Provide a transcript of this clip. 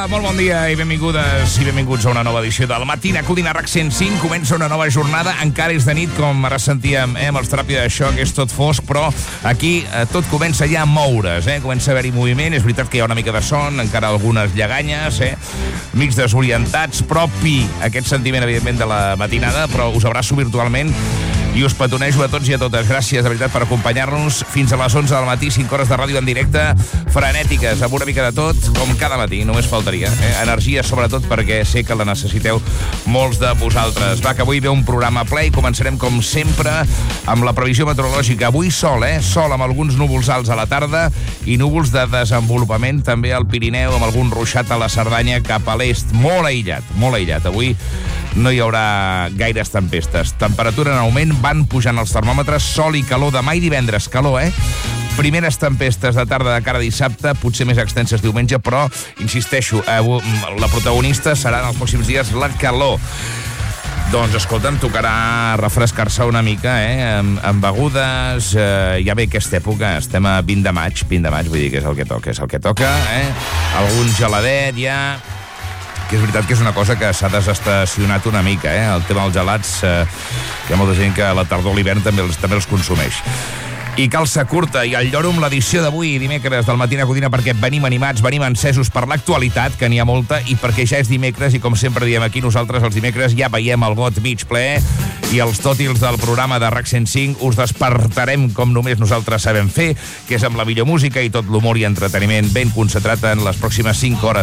molt bon dia i benvingudes i benvinguts a una nova edició del Matina Codina RAC 105. Comença una nova jornada, encara és de nit, com ara sentíem amb els Teràpia de Xoc, és tot fosc, però aquí tot comença ja a moure's, comença a haver-hi moviment, és veritat que hi ha una mica de son, encara algunes lleganyes, mig desorientats, propi aquest sentiment, evidentment, de la matinada, però us abraço virtualment i us petonejo a tots i a totes. Gràcies, de veritat, per acompanyar-nos fins a les 11 del matí, 5 hores de ràdio en directe, frenètiques, amb una mica de tot, com cada matí, només faltaria. Energia, sobretot, perquè sé que la necessiteu molts de vosaltres. Va, que avui ve un programa ple i començarem, com sempre, amb la previsió meteorològica. Avui sol, sol amb alguns núvols alts a la tarda i núvols de desenvolupament també al Pirineu, amb algun ruixat a la Cerdanya cap a l'est. Molt aïllat, molt aïllat. Avui no hi haurà gaires tempestes. Temperatura en augment, van pujant els termòmetres, sol i calor demà i divendres. Calor, Primeres tempestes de tarda de cara a dissabte, potser més extenses diumenge, però, insisteixo, la protagonista serà en els pròxims dies la calor. Doncs, escolta'm, tocarà refrescar-se una mica, amb begudes. Ja ve aquesta època, estem a 20 de maig, vull dir que és el que toca, Algun geladet ja... que és veritat que és una cosa que s'ha desestacionat una mica, El tema dels gelats, hi ha molta gent que a la tardor o l'hivern també els consumeix. I calça curta i el lloro amb l'edició d'avui, dimecres, del Matina Codina, perquè venim animats, venim encesos per l'actualitat, que n'hi ha molta, i perquè ja és dimecres, i com sempre diem aquí, nosaltres els dimecres ja veiem el got mig ple, i els tòtils del programa de RAC 105 us despertarem com només nosaltres sabem fer, que és amb la millor música i tot l'humor i entreteniment ben concentrat en les pròximes 5 hores.